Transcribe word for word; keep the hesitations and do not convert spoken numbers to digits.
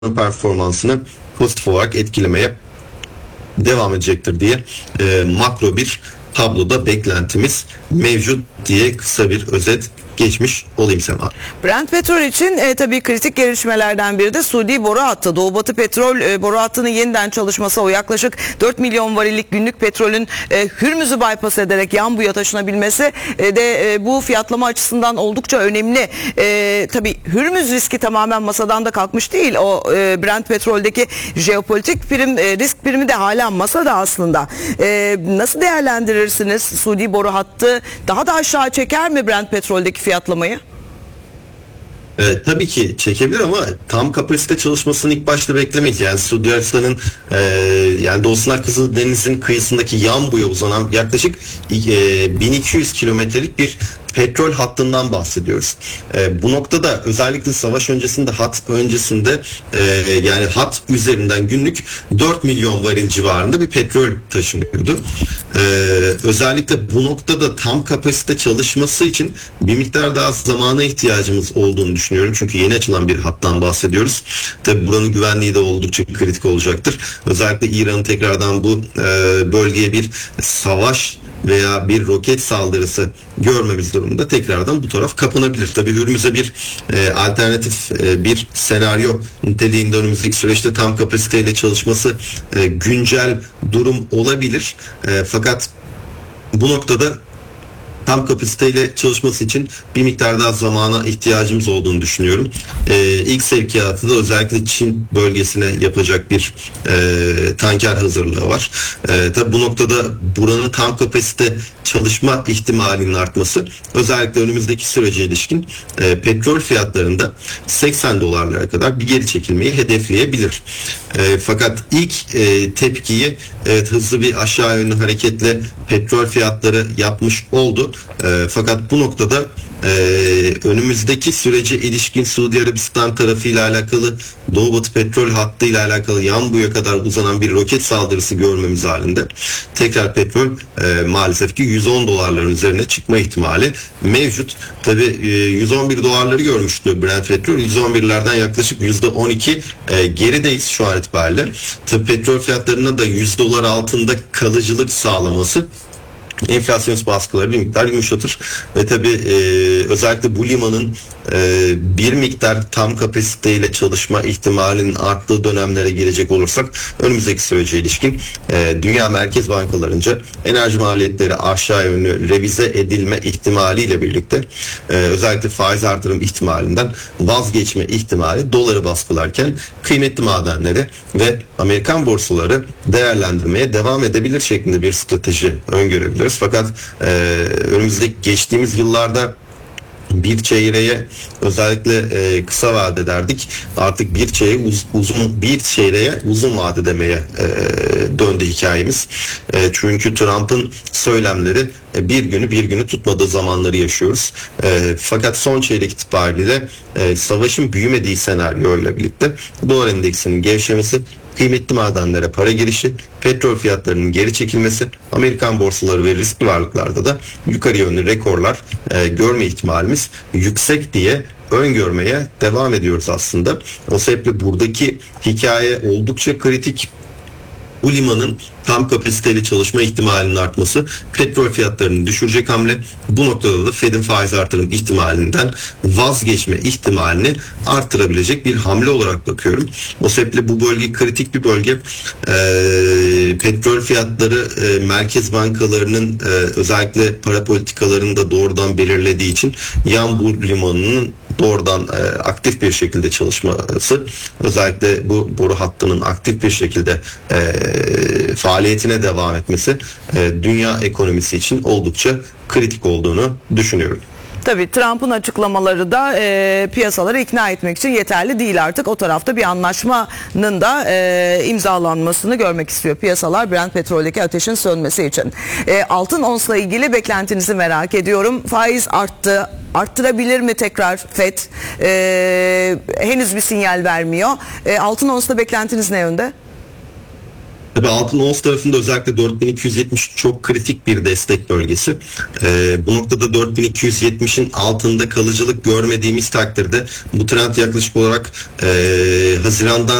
performansını pozitif olarak etkilemeye devam edecektir diye e, makro bir tabloda beklentimiz mevcut diye kısa bir özet geçmiş olayım Sema. Brent petrol için e, tabii kritik gelişmelerden biri de Suudi boru hattı. Doğu Batı petrol e, boru hattının yeniden çalışması, o yaklaşık dört milyon varillik günlük petrolün e, Hürmüz'ü bypass ederek Yanbu'ya taşınabilmesi e, de e, bu fiyatlama açısından oldukça önemli. E, tabii Hürmüz riski tamamen masadan da kalkmış değil. O e, Brent petroldeki jeopolitik prim, e, risk primi de hala masada aslında. E, nasıl değerlendirirsiniz? Suudi boru hattı daha da aşağı çeker mi Brent petroldeki fiyatlamayı? E, tabii ki çekebilir ama tam kapasite çalışmasını ilk başta beklemeyiz. Yani Suudi Arabistan'ın e, yani Doğu Sınar Kızıldeniz'in kıyısındaki Yanbu'ya uzanan yaklaşık e, bin iki yüz kilometrelik bir petrol hattından bahsediyoruz. E, bu noktada özellikle savaş öncesinde, hat öncesinde e, yani hat üzerinden günlük dört milyon varil civarında bir petrol taşınıyordu. E, özellikle bu noktada tam kapasite çalışması için bir miktar daha zamana ihtiyacımız olduğunu düşünüyorum. Çünkü yeni açılan bir hattan bahsediyoruz. Tabii buranın güvenliği de oldukça kritik olacaktır. Özellikle İran'ın tekrardan bu e, bölgeye bir savaş veya bir roket saldırısı görmemiz durumunda tekrardan bu taraf kapanabilir. Tabii Hürmüz'e bir e, alternatif e, bir senaryo niteliğinde önümüzdeki süreçte tam kapasiteyle çalışması e, güncel durum olabilir. E, fakat bu noktada tam kapasiteyle çalışması için bir miktar daha zamana ihtiyacımız olduğunu düşünüyorum. Ee, ilk sevkiyatı da özellikle Çin bölgesine yapacak bir e, tanker hazırlığı var. E, tabi bu noktada buranın tam kapasite çalışma ihtimalinin artması özellikle önümüzdeki sürece ilişkin e, petrol fiyatlarında seksen dolarlara kadar bir geri çekilmeyi hedefleyebilir. E, fakat ilk e, tepkiyi evet, hızlı bir aşağı yönlü hareketle petrol fiyatları yapmış oldu. E, fakat bu noktada e, önümüzdeki sürece ilişkin Suudi Arabistan tarafıyla alakalı Doğu Batı petrol hattıyla alakalı Yanbu'ya kadar uzanan bir roket saldırısı görmemiz halinde tekrar petrol e, maalesef ki yüz on dolarların üzerine çıkma ihtimali mevcut. Tabi e, yüz on bir dolarları görmüştü Brent petrol. yüz on birlerden yaklaşık yüzde on iki e, gerideyiz şu an itibariyle. Tabi petrol fiyatlarına da yüz dolar altında kalıcılık sağlaması enflasyonist baskıları bir miktar yumuşatır ve tabi e, özellikle bu limanın e, bir miktar tam kapasiteyle çalışma ihtimalinin arttığı dönemlere girecek olursak önümüzdeki sürece ilişkin e, dünya merkez bankalarınca enerji maliyetleri aşağı yönlü revize edilme ihtimaliyle birlikte e, özellikle faiz artırım ihtimalinden vazgeçme ihtimali doları baskılarken kıymetli madenleri ve Amerikan borsaları değerlendirmeye devam edebilir şeklinde bir strateji öngörebiliriz. Fakat e, önümüzdeki geçtiğimiz yıllarda bir çeyreğe özellikle e, kısa vade derdik. Artık bir çeyreğe uz, uzun bir çeyreğe uzun vade demeye e, döndü hikayemiz. E, çünkü Trump'ın söylemleri e, bir günü bir günü tutmadığı zamanları yaşıyoruz. E, fakat son çeyrek itibariyle e, savaşın büyümediği senaryoyla birlikte dolar endeksinin gevşemesi, kıymetli madenlere para girişi, petrol fiyatlarının geri çekilmesi, Amerikan borsaları ve riskli varlıklarda da yukarı yönlü rekorlar e, görme ihtimalimiz yüksek diye öngörmeye devam ediyoruz aslında. O sebeple buradaki hikaye oldukça kritik. Bu limanın tam kapasiteli çalışma ihtimalinin artması petrol fiyatlarını düşürecek hamle. Bu noktada da Fed'in faiz artırım ihtimalinden vazgeçme ihtimalini artırabilecek bir hamle olarak bakıyorum. O sebeple bu bölge kritik bir bölge. Ee, petrol fiyatları e, merkez bankalarının e, özellikle para politikalarını da doğrudan belirlediği için Yanbu limanının doğrudan e, aktif bir şekilde çalışması, özellikle bu boru hattının aktif bir şekilde e, faaliyetine devam etmesi e, dünya ekonomisi için oldukça kritik olduğunu düşünüyorum. Tabii Trump'ın açıklamaları da e, piyasaları ikna etmek için yeterli değil artık. O tarafta bir anlaşmanın da e, imzalanmasını görmek istiyor piyasalar Brent petroldeki ateşin sönmesi için. E, altın onsla ilgili beklentinizi merak ediyorum. Faiz arttı. Arttırabilir mi tekrar Fed? E, henüz bir sinyal vermiyor. E, altın onsla beklentiniz ne yönde? Tabii altın ons tarafında özellikle dört bin iki yüz yetmiş çok kritik bir destek bölgesi. Ee, bu noktada dört bin iki yüz yetmişin altında kalıcılık görmediğimiz takdirde bu trend yaklaşık olarak e, Haziran'dan